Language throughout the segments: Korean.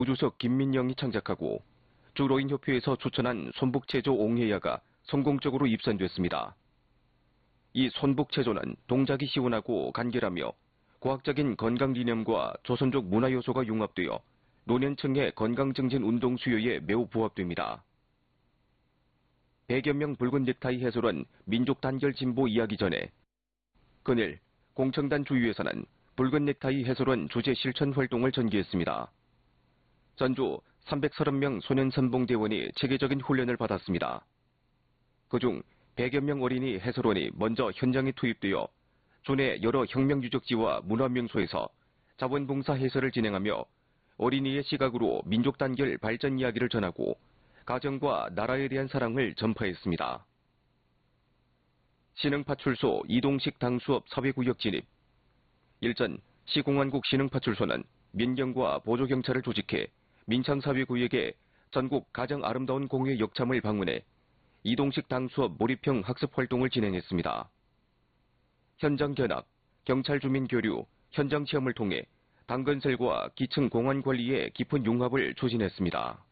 우주석 김민영이 창작하고 주로인협회에서 추천한 손북체조 옹해야가 성공적으로 입선됐습니다. 이 손북체조는 동작이 시원하고 간결하며 과학적인 건강理念과 조선족 문화 요소가 융합되어 노년층의 건강증진 운동 수요에 매우 부합됩니다. 100여 명 붉은 넥타이 해설은 민족 단결 진보 이야기 전에 그늘 공청단 주위에서는 붉은 넥타이 해설원 주제 실천 활동을 전개했습니다. 전주 330명 소년선봉대원이 체계적인 훈련을 받았습니다. 그중 100여 명 어린이 해설원이 먼저 현장에 투입되어 주내 여러 혁명 유적지와 문화명소에서 자원봉사 해설을 진행하며 어린이의 시각으로 민족 단결 발전 이야기를 전하고 가정과 나라에 대한 사랑을 전파했습니다. 신흥파출소 이동식 당수업 사회구역 진입. 일전 시공안국 신흥파출소는 민경과 보조경찰을 조직해 민창사회구역의 전국 가장 아름다운 공회 역참을 방문해 이동식 당수업 몰입형 학습 활동을 진행했습니다. 현장 견학, 경찰 주민 교류, 현장 체험을 통해 당건설과 기층 공안 관리의 깊은 융합을 추진했습니다.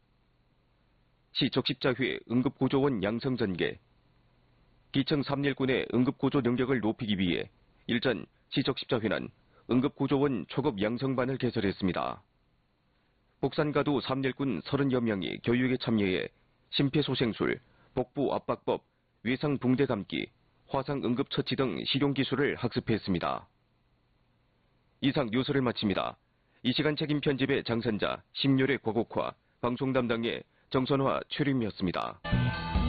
시적십자회 응급구조원 양성 전개. 기층 319의 응급구조 능력을 높이기 위해 일전 시적십자회는 응급구조원 초급 양성반을 개설했습니다. 복산가도 319군 30여 명이 교육에 참여해 심폐소생술, 복부 압박법, 외상 붕대 감기, 화상 응급처치 등 실용기술을 학습했습니다. 이상 뉴스를 마칩니다. 이 시간 책임 편집의 장선자, 심요래 과곡화, 방송 담당의 정선화 최림이었습니다.